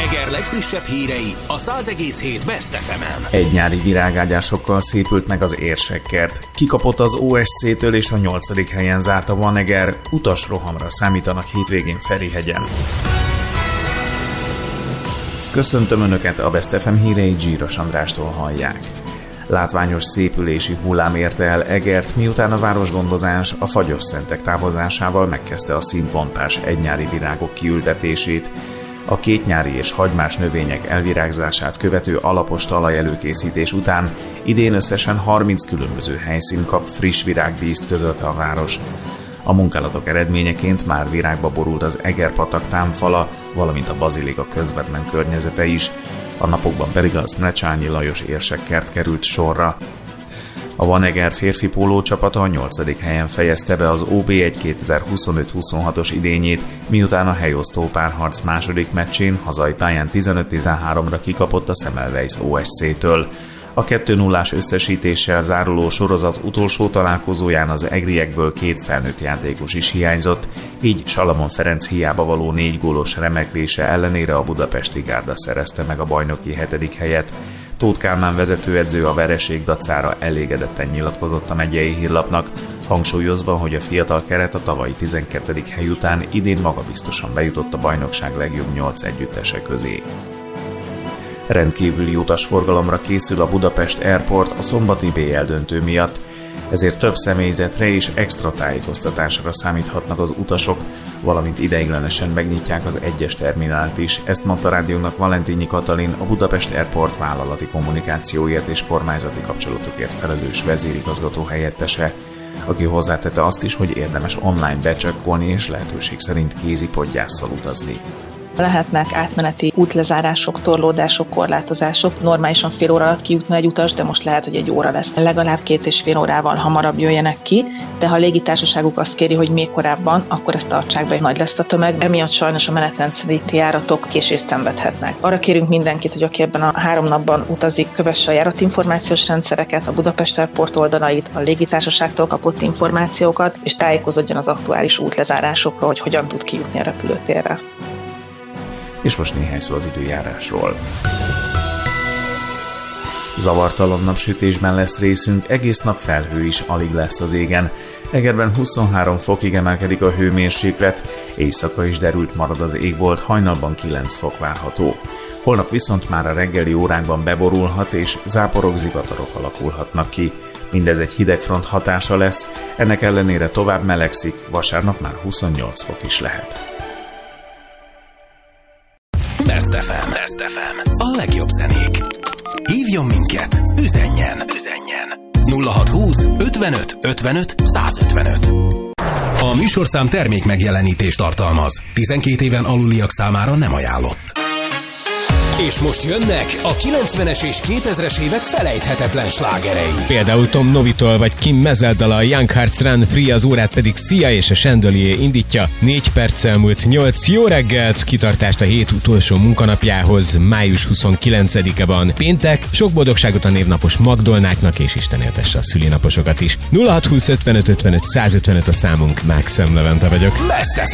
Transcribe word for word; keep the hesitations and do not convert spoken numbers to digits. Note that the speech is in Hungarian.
Eger legfrissebb hírei a száz egész hét Best ef emen. Egy nyári virágágyásokkal szépült meg az Érsekkert. Kikapott az o es cé-től és a nyolcadik helyen zárt a Vaneger, utasrohamra számítanak hétvégén Ferihegyen. Köszöntöm Önöket, a Best ef em hírei Zsíros Andrástól hallják. Látványos szépülési hullám érte el Egert, miután a városgondozás a Fagyosszentek távozásával megkezdte a színpontás egynyári virágok kiültetését. A kétnyári és hagymás növények elvirágzását követő alapos talajelőkészítés után idén összesen harminc különböző helyszín kap friss virágdíszt, közölte a város. A munkálatok eredményeként már virágba borult az Eger-patak támfala, valamint a bazilika közvetlen környezete is, a napokban pedig a Szmrecsányi Lajos Érsekkert került sorra. A Vaneger férfi pólócsapata a nyolcadik helyen fejezte be az o bé egy kétezer-huszonöt huszonhatos idényét, miután a helyosztó párharc második meccsén hazai pályán tizenöt tizenháromra kikapott a Semmelweis o es cé-től. A kettő nullás összesítéssel záruló sorozat utolsó találkozóján az egriekből két felnőtt játékos is hiányzott, így Salamon Ferenc hiába való négy gólos remeklése ellenére a budapesti gárda szerezte meg a bajnoki hetedik helyet. Tóth Kálmán vezetőedző a vereség dacára elégedetten nyilatkozott a megyei hírlapnak, hangsúlyozva, hogy a fiatal keret a tavalyi tizenkettedik hely után idén magabiztosan bejutott a bajnokság legjobb nyolc együttese közé. Rendkívüli utasforgalomra készül a Budapest Airport a szombati bé el döntő miatt, ezért több személyzetre és extra tájékoztatásra számíthatnak az utasok, valamint ideiglenesen megnyitják az egyes terminált is. Ezt mondta rádiónak Valentínyi Katalin, a Budapest Airport vállalati kommunikációért és kormányzati kapcsolatokért felelős vezérigazgató helyettese, aki hozzátette azt is, hogy érdemes online becsekkolni és lehetőség szerint kézipodgyásszal utazni. Lehetnek átmeneti útlezárások, torlódások, korlátozások. Normálisan fél óra alatt kijutna egy utas, de most lehet, hogy egy óra lesz. Legalább két és fél órával hamarabb jöjjenek ki, de ha a légitársaságuk azt kéri, hogy még korábban, akkor ezt tartsák be, hogy nagy lesz a tömeg. Emiatt sajnos a menetrend szerinti járatok késést szenvedhetnek. Arra kérünk mindenkit, hogy aki ebben a három napban utazik, kövesse a járatinformációs rendszereket, a Budapest Airport oldalait, a légitársaságtól kapott információkat, és tájékozódjon az aktuális útlezárásokról, hogy hogyan tud kijutni a repülőtérre. És most néhány szó az időjárásról. Zavartalan napsütésben lesz részünk, egész nap felhő is alig lesz az égen. Egerben huszonhárom fokig emelkedik a hőmérséklet, éjszaka is derült marad az égbolt, hajnalban kilenc fok várható. Holnap viszont már a reggeli órákban beborulhat és záporok, zivatarok alakulhatnak ki. Mindez egy hidegfront hatása lesz, ennek ellenére tovább melegszik, vasárnap már huszonnyolc fok is lehet. Best ef em. Best ef em. A legjobb zenék. Hívjon minket, üzenjen, üzenjen. nulla hat húsz ötvenöt ötvenöt százötvenöt. A műsorszám termék megjelenítést tartalmaz. tizenkét éven aluliak számára nem ajánlott. És most jönnek a kilencvenes és kétezres évek felejthetetlen slágerei. Például Tom Novitól vagy Kim Mezeldal a Young Hearts Run Free, az órát pedig Sia és a Chandelier indítja. Négy perccel múlt nyolc. Jó reggelt, kitartást a hét utolsó munkanapjához. május huszonkilencedike van, péntek. Sok boldogságot a névnapos Magdolnáknak, és Isten éltesse a szülinaposokat is. nulla hat húsz ötvenöt ötvenöt százötvenöt a számunk, Mákszem Levente vagyok. Best